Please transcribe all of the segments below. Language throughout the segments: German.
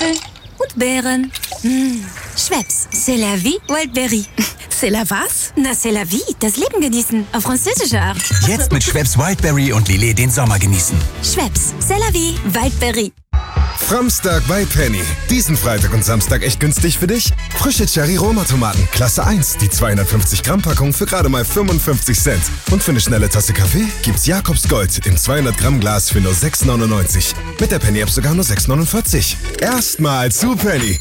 Äpfel und Beeren. Schweppes, c'est la vie, Wildberry. C'est la was? Na, c'est la vie, das Leben genießen, auf französische Art. Jetzt mit Schweppes Wildberry und Lillet den Sommer genießen. Schweppes, c'est la vie, Wildberry. Framstag bei Penny. Diesen Freitag und Samstag echt günstig für dich? Frische Cherry-Roma-Tomaten, Klasse 1, die 250-Gramm-Packung für gerade mal 55 Cent. Und für eine schnelle Tasse Kaffee gibt's Jakobs Gold im 200-Gramm-Glas für nur 6,99. Mit der Penny-App sogar nur 6,49. Erstmal zu Penny.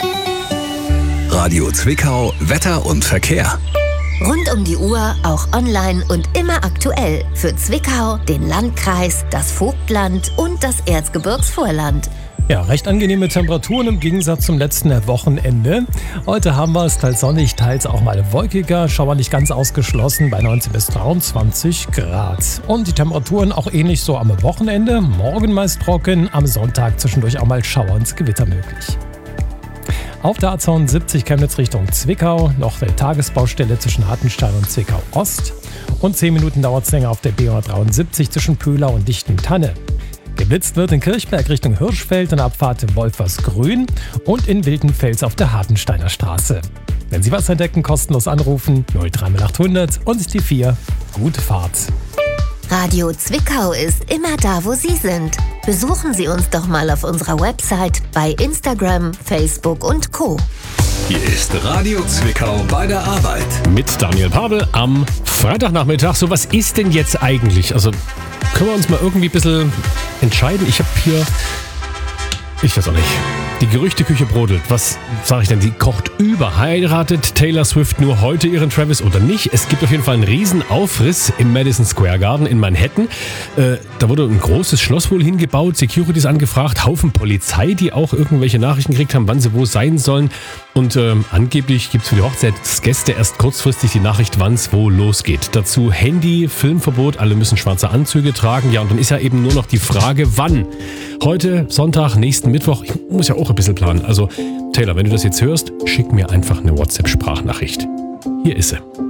Radio Zwickau, Wetter und Verkehr. Rund um die Uhr, auch online und immer aktuell. Für Zwickau, den Landkreis, das Vogtland und das Erzgebirgsvorland. Ja, recht angenehme Temperaturen im Gegensatz zum letzten Wochenende. Heute haben wir es teils sonnig, teils auch mal wolkiger. Schauer nicht ganz ausgeschlossen bei 19 bis 23 Grad. Und die Temperaturen auch ähnlich so am Wochenende. Morgen meist trocken, am Sonntag zwischendurch auch mal Schauer und Gewitter möglich. Auf der A72 Chemnitz Richtung Zwickau noch der Tagesbaustelle zwischen Hartenstein und Zwickau Ost. Und 10 Minuten dauert es länger auf der B173 zwischen Pöhlau und Dichtentanne. Geblitzt wird in Kirchberg Richtung Hirschfeld und Abfahrt Wolfersgrün und in Wildenfels auf der Hartensteiner Straße. Wenn Sie was entdecken, kostenlos anrufen 03800 und die 4. Gute Fahrt. Radio Zwickau ist immer da, wo Sie sind. Besuchen Sie uns doch mal auf unserer Website, bei Instagram, Facebook und Co. Hier ist Radio Zwickau bei der Arbeit. Mit Daniel Pavel am Freitagnachmittag. So, was ist denn jetzt eigentlich? Also, können wir uns mal irgendwie ein bisschen entscheiden? Ich weiß auch nicht. Die Gerüchteküche brodelt. Was sage ich denn? Sie kocht über. Heiratet Taylor Swift nur heute ihren Travis oder nicht? Es gibt auf jeden Fall einen riesen Aufriss im Madison Square Garden in Manhattan. Da wurde ein großes Schloss wohl hingebaut. Securities angefragt. Haufen Polizei, die auch irgendwelche Nachrichten gekriegt haben, wann sie wo sein sollen. Und angeblich gibt es für die Hochzeitsgäste erst kurzfristig die Nachricht, wann es wo losgeht. Dazu Handy, Filmverbot, alle müssen schwarze Anzüge tragen. Ja, und dann ist ja eben nur noch die Frage, wann. Heute, Sonntag, nächsten Mittwoch. Ich muss ja auch ein bisschen planen. Also, Taylor, wenn du das jetzt hörst, schick mir einfach eine WhatsApp-Sprachnachricht. Hier ist sie.